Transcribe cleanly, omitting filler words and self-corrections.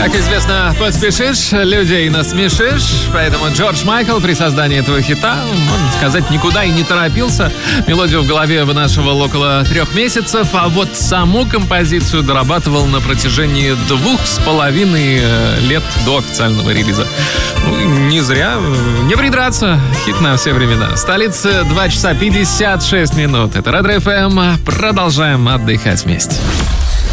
Как известно, поспешишь, людей насмешишь. Поэтому Джордж Майкл при создании этого хита, можно сказать, никуда и не торопился. Мелодию в голове вынашивал около 3 месяцев, а вот саму композицию дорабатывал на протяжении 2,5 лет до официального релиза. Ну, не зря, не придраться. Хит на все времена. Столица 2 часа 56 минут. Это Red FM. Продолжаем отдыхать вместе.